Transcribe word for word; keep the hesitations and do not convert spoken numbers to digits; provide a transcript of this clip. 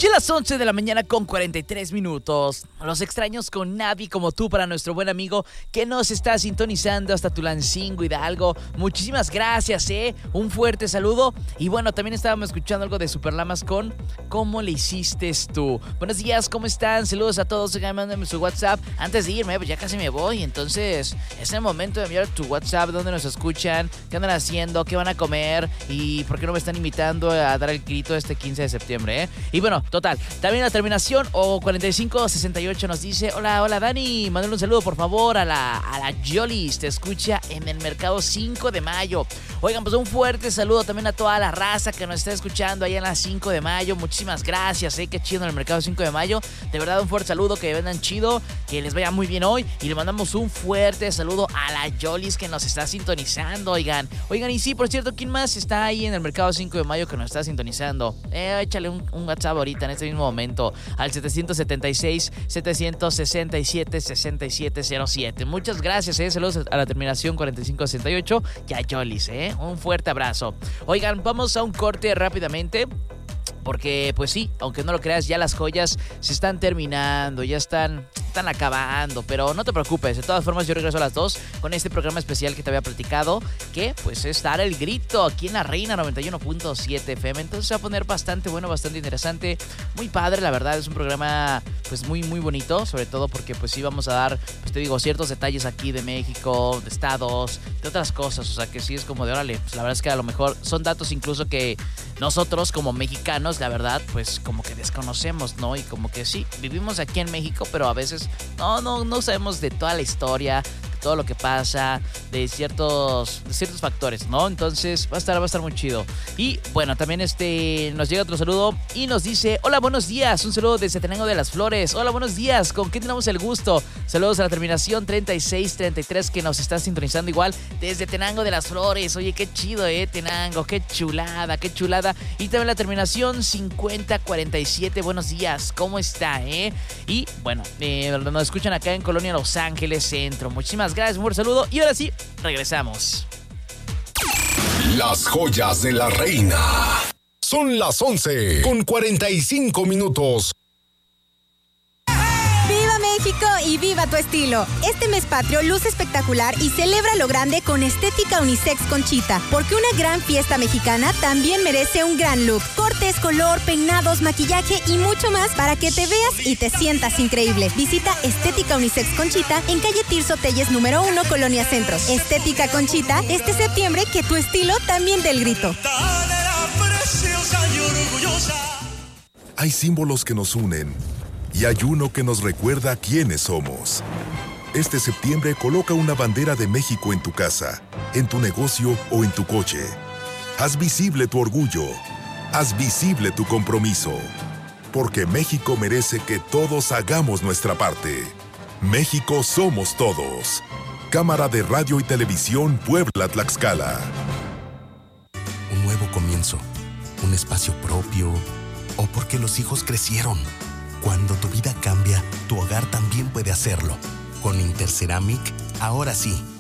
Ya las once de la mañana con cuarenta y tres minutos. Los extraños con Navi como tú para nuestro buen amigo que nos está sintonizando hasta Tulancingo, Hidalgo. Muchísimas gracias, ¿eh? Un fuerte saludo. Y bueno, también estábamos escuchando algo de Superlamas con ¿Cómo le hiciste tú? Buenos días, ¿cómo están? Saludos a todos. Mándenme su WhatsApp. Antes de irme, pues ya casi me voy. Entonces, es el momento de enviar tu WhatsApp donde nos escuchan, qué andan haciendo, qué van a comer y por qué no me están invitando a dar el grito este quince de septiembre, ¿eh? Y bueno, total, también la terminación o cuarenta y cinco sesenta y ocho nos dice: Hola, hola Dani, mándale un saludo por favor a la, a la Jolis, te escucha en el mercado cinco de mayo. Oigan, pues un fuerte saludo también a toda la raza que nos está escuchando allá en la cinco de mayo. Muchísimas gracias, eh, qué chido en el mercado cinco de mayo. De verdad, un fuerte saludo, que vendan chido, que les vaya muy bien hoy. Y le mandamos un fuerte saludo a la Jolis que nos está sintonizando, oigan. Oigan, y sí, por cierto, ¿quién más está ahí en el mercado cinco de mayo que nos está sintonizando? Eh, échale un, un WhatsApp ahorita en este mismo momento al setecientos setenta y seis, setecientos sesenta y siete, sesenta y siete cero siete. Muchas gracias, eh. Saludos a la terminación cuarenta y cinco sesenta y ocho y a Jolis, eh. Un fuerte abrazo. Oigan, vamos a un corte rápidamente. Porque, pues sí, aunque no lo creas, ya las joyas se están terminando, ya están, están acabando. Pero no te preocupes, de todas formas yo regreso a las dos con este programa especial que te había platicado, que pues es dar el grito aquí en La Reina noventa y uno punto siete F M. Entonces se va a poner bastante bueno, bastante interesante, muy padre, la verdad. Es un programa pues muy, muy bonito, sobre todo porque pues sí vamos a dar, pues te digo, ciertos detalles aquí de México, de estados, de otras cosas. O sea que sí es como de órale, pues la verdad es que a lo mejor son datos incluso que nosotros como mexicanos, la verdad, pues como que desconocemos, ¿no? Y como que sí, vivimos aquí en México, pero a veces no, no, no sabemos de toda la historia, de todo lo que pasa, de ciertos, de ciertos factores, ¿no? Entonces va a estar, va a estar muy chido. Y bueno, también este nos llega otro saludo y nos dice: hola, buenos días, un saludo desde Tenango de las Flores. Hola, buenos días, ¿con quién tenemos el gusto? Saludos a la terminación treinta y seis treinta y tres que nos está sintonizando igual desde Tenango de las Flores. Oye, qué chido, eh, Tenango, qué chulada, qué chulada. Y también la terminación cincuenta cuarenta y siete, buenos días, ¿cómo está, eh? Y bueno, eh, nos escuchan acá en Colonia Los Ángeles Centro. Muchísimas gracias, un buen saludo. Y ahora sí, regresamos. Las joyas de la reina. Son las once con cuarenta y cinco minutos. ¡Viva México y viva tu estilo! Este mes patrio luce espectacular y celebra lo grande con Estética Unisex Conchita, porque una gran fiesta mexicana también merece un gran look. Cortes, color, peinados, maquillaje y mucho más para que te veas y te sientas increíble. Visita Estética Unisex Conchita en calle Tirso Telles número uno, Colonia Centro. Estética Conchita, este septiembre que tu estilo también dé el grito. Hay símbolos que nos unen y hay uno que nos recuerda quiénes somos. Este septiembre coloca una bandera de México en tu casa, en tu negocio o en tu coche. Haz visible tu orgullo. Haz visible tu compromiso. Porque México merece que todos hagamos nuestra parte. México somos todos. Cámara de Radio y Televisión Puebla-Tlaxcala. Un nuevo comienzo, un espacio propio, o porque los hijos crecieron. Cuando tu vida cambia, tu hogar también puede hacerlo. Con Interceramic, ahora sí,